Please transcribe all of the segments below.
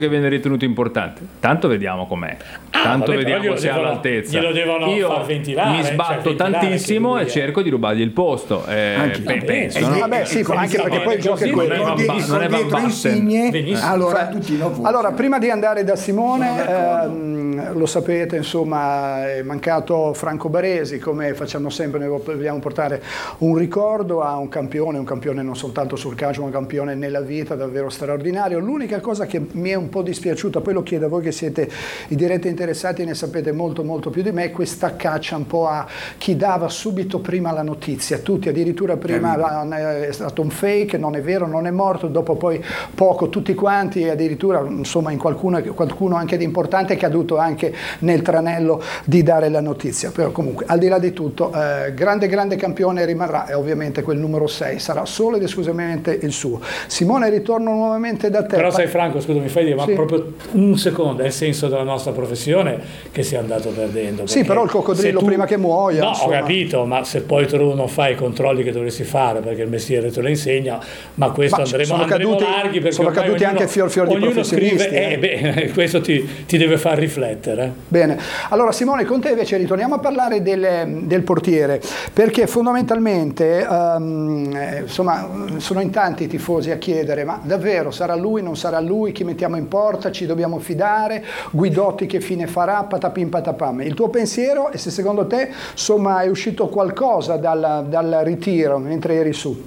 che viene ritenuto importante, tanto vediamo com'è, tanto vediamo se è all'altezza. Io far ventilare, mi sbatto tantissimo e cerco di rubargli il posto, penso, no? Vabbè, sì, anche perché poi il gioco è quello. Non è Van Basten. Allora, prima di andare da Simone, lo sapete, insomma, è mancato Franco Baresi, come facciamo sempre, noi vogliamo portare un ricordo a un campione non soltanto sul calcio, ma un campione nella vita davvero straordinario. L'unica cosa che mi è un po' dispiaciuta, poi lo chiedo a voi che siete i diretti interessati, ne sapete molto più di me, questa caccia un po' a chi dava subito prima la notizia, tutti addirittura prima è stato un fake, non è vero, non è morto, dopo poi poco tutti quanti, e addirittura insomma in qualcuno anche di importante è caduto anche nel tranello di dare la notizia. Però comunque al di là di tutto grande campione rimarrà, e ovviamente quel numero 6 sarà solo ed esclusivamente il suo. Simone, ritorno nuovamente da te. Però sai Franco, scusa, mi fai dire, ma proprio un secondo, è il senso della nostra professione che si è andato perdendo. Sì, però il coccodrillo prima che muoia. No, insomma. ho capito, ma se poi tu non fai i controlli che dovresti fare, perché il mestiere te lo insegna, ma questo andremo larghi, perché sono caduti anche fior di professionisti. Scrive, questo ti deve far riflettere. Bene, allora Simone, con te invece ritorniamo a parlare del portiere, perché fondamentalmente insomma sono in tanti i tifosi a chiedere: ma davvero sarà lui, non sarà lui, chi mettiamo in porta, ci dobbiamo fidare, Guidotti che fine farà, patapim patapam. Il tuo pensiero, e se secondo te insomma è uscito qualcosa dal ritiro mentre eri su?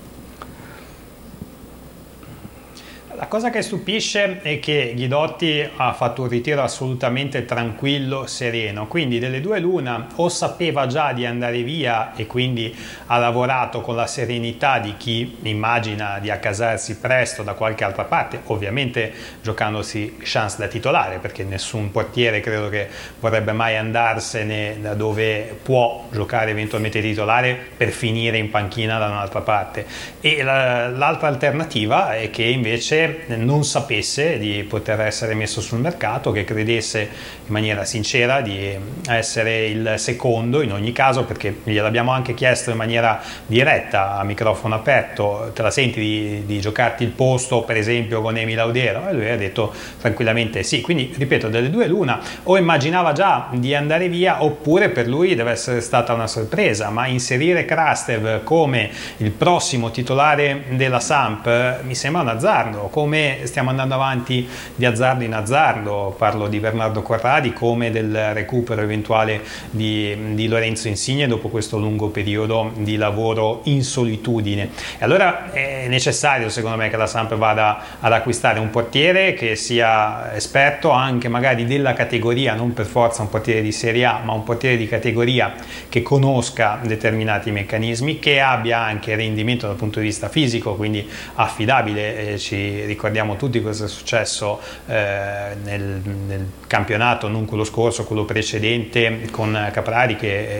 La cosa che stupisce è che Guidotti ha fatto un ritiro assolutamente tranquillo, sereno, quindi delle due l'una: o sapeva già di andare via e quindi ha lavorato con la serenità di chi immagina di accasarsi presto da qualche altra parte, ovviamente giocandosi chance da titolare, perché nessun portiere credo che vorrebbe mai andarsene da dove può giocare eventualmente titolare per finire in panchina da un'altra parte. E l'altra alternativa è che invece non sapesse di poter essere messo sul mercato, che credesse in maniera sincera di essere il secondo in ogni caso, perché gliel'abbiamo anche chiesto in maniera diretta a microfono aperto: te la senti di giocarti il posto per esempio con Emi Laudero? E lui ha detto tranquillamente sì. Quindi ripeto, delle due l'una: o immaginava già di andare via, oppure per lui deve essere stata una sorpresa. Ma inserire Krastev come il prossimo titolare della Samp mi sembra un azzardo, come stiamo andando avanti di azzardo in azzardo. Parlo di Bernardo Corradi, come del recupero eventuale di Lorenzo Insigne dopo questo lungo periodo di lavoro in solitudine. E allora è necessario secondo me che la Samp vada ad acquistare un portiere che sia esperto anche magari della categoria, non per forza un portiere di Serie A, ma un portiere di categoria che conosca determinati meccanismi, che abbia anche rendimento dal punto di vista fisico, quindi affidabile. Ci ricordiamo tutti cosa è successo nel campionato, non quello scorso, quello precedente, con Caprari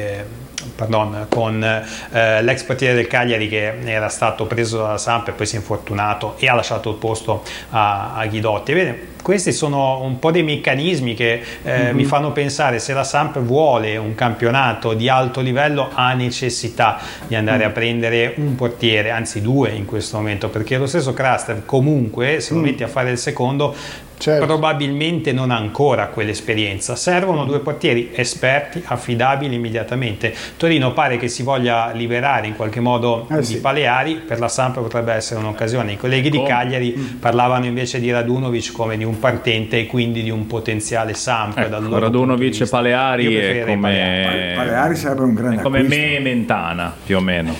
con l'ex portiere del Cagliari che era stato preso dalla Samp e poi si è infortunato e ha lasciato il posto a Guidotti. Vede, questi sono un po' dei meccanismi che mi fanno pensare: se la Samp vuole un campionato di alto livello, ha necessità di andare a prendere un portiere, anzi due in questo momento, perché lo stesso Krastev comunque, se lo metti a fare il secondo, probabilmente non ha ancora quell'esperienza. Servono due portieri esperti, affidabili immediatamente. Torino pare che si voglia liberare in qualche modo di Paleari, per la Samp potrebbe essere un'occasione. I colleghi di Cagliari parlavano invece di Radunovic come di un partente e quindi di un potenziale Samp. Radunovic e Paleari è come Paleari sarebbe un grande come me e Mentana, più o meno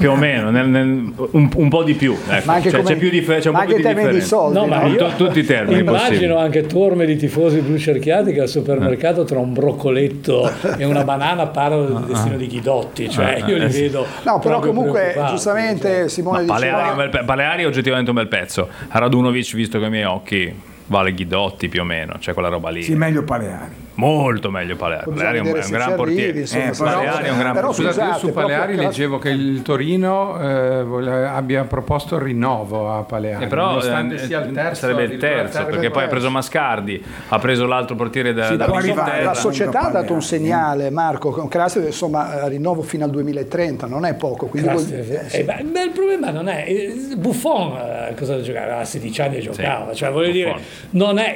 un po' di più, ecco. Ma anche c'è più c'è un po' più di differenza. Soldi, no, ma tutti i termini immagino anche torme di tifosi blu cerchiati che al supermercato tra un broccoletto e una banana parlano del destino di Guidotti, cioè io li vedo. No, però comunque giustamente Simone diceva Paleari è oggettivamente un bel pezzo. Radunovic, visto con i miei occhi, vale Guidotti più o meno, cioè quella roba lì. Sì, meglio Paleari. molto meglio Paleari. Paleari è un gran portiere. Paleari è un gran portiere. Scusate, su Paleari leggevo che il Torino abbia proposto il rinnovo a Paleari, però nonostante sia il terzo, sarebbe il terzo, perché poi ha preso Mascardi, ha preso l'altro portiere la società ha dato un segnale, Marco, con Krastevich, insomma, rinnovo fino al 2030, non è poco. Quindi ma il problema non è Buffon, cosa giocava? A 16 anni giocava, cioè voglio dire, non è